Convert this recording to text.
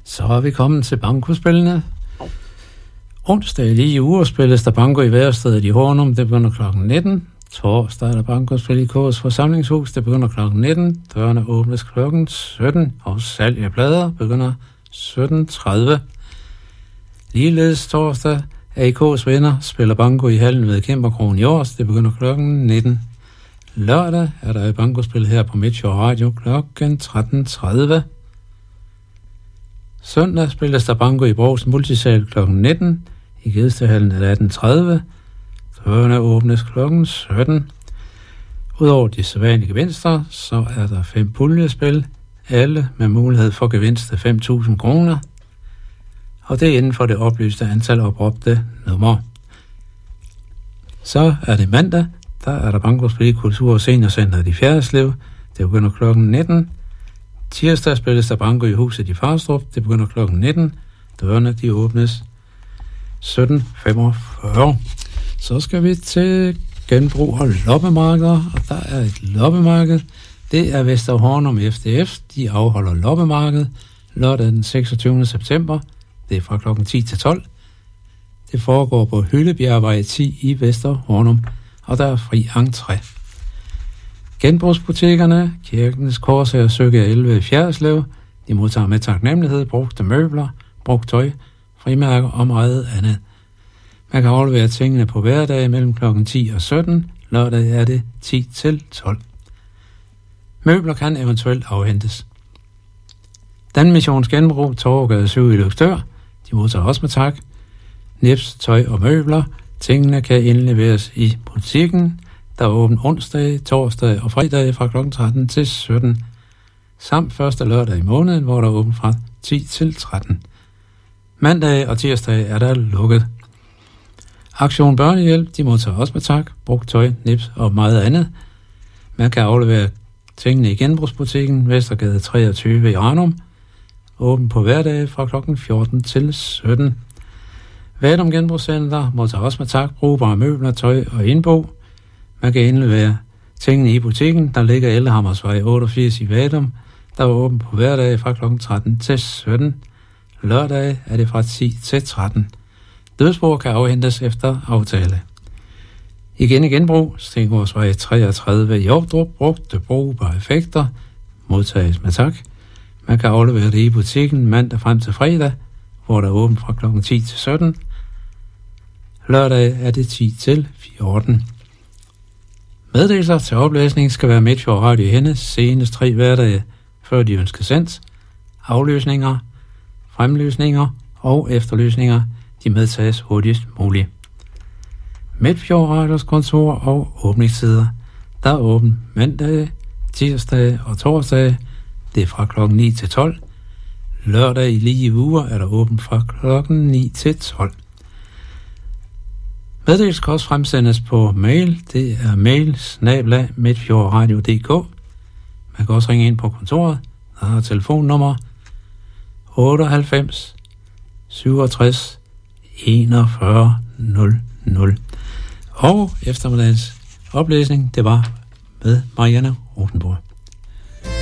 Så er vi kommet til bankospillene. Onsdag lige i uge spilles der banko i Værestedet i Hornum. Det begynder kl. 19. Torsdag er der bankospil i Kås Forsamlingshus. Det begynder kl. 19. Dørene åbnes kl. 17. Og salg af plader begynder 17.30. Ligeledes torsdag AK's venner spiller banko i hallen ved Kæmperkrogen i Års. Det begynder kl. 19. Lørdag er der et bankospil her på Midtjord Radio kl. 13.30. Søndag spilles der banko i Brogs Multisal kl. 19. I Gedestehallen er 18.30. Dørene åbnes kl. 17. Udover de sædvanlige gevinster, så er der 5 puljespil, alle med mulighed for gevinst af 5.000 kroner. Og det er inden for det oplyste antal opråbte numre. Så er det mandag, der er der bankospil i Kultur- og Seniorcenteret i Fjerdslev. Det begynder kl. 19. Tirsdag spilles der banko i huset i Farstrup. Det begynder kl. 19. Dørene de åbnes 17.45. Så skal vi til genbrug og loppemarkeder, og der er et loppemarked. Det er Vester Hornum FDF. De afholder loppemarked lørdag den 26. september. Det er fra kl. 10 til 12. Det foregår på Hyllebjergvej 10 i Vester Hornum, og der er fri entré. Genbrugsbutikkerne, Kirkens Korsager Søge 11 i Fjerdslev, de modtager med taknemmelighed brugte møbler, brugt tøj, frimærker og meget andet. Man kan aflevere tingene på hverdag mellem kl. 10 og 17. Lørdag er det 10 til 12. Møbler kan eventuelt afhentes. Danmissions Genbrug, Torvegade 7 i Løgstør, de modtager også med tak. Nips, tøj og møbler. Tingene kan indleveres i butikken, der er åben onsdag, torsdag og fredag fra kl. 13 til 17. Samt første lørdag i måneden, hvor der er åben fra 10 til 13. Mandag og tirsdag er der lukket. Aktion Børnehjælp, de modtager også med tak, brugt tøj, nips og meget andet. Man kan aflevere tingene i genbrugsbutikken Vestergade 23 i Ranum. Åben på hverdag fra kl. 14 til 17. Vadum Genbrugscenter modtager også med tak, brugbare møbler, tøj og indbo. Man kan indlevere tingene i butikken, der ligger Ellehammersvej 88 i Vadum, der er åben på hverdag fra kl. 13 til 17. Lørdag er det fra 10 til 13. Dødsbord kan afhentes efter aftale. Igen i genbrug, Stengårdsvej 33 i Ordrup, brugte brugbare effekter, modtages med tak. Man kan aflevere det i butikken mandag frem til fredag, hvor der er åbent fra kl. 10 til 17. Lørdag er det 10 til 14. Meddelelser til oplæsning skal være Midtjord Radio i hende senest 3 hverdage, før de ønsker sendt. Afløsninger, fremløsninger og efterløsninger, de medtages hurtigst muligt. Midtjord Radios kontor og åbningstider, der er åben mandag, tirsdag og torsdag, det er fra kl. 9 til 12. Lørdag i lige uger er der åben fra kl. 9 til 12. Meddelelse kan også fremsendes på mail. Det er mail@midtjordradio.dk. Man kan også ringe ind på kontoret. Der er telefonnummer 98 67 41 00. Og eftermiddagens oplæsning, det var med Marianne Rosenborg.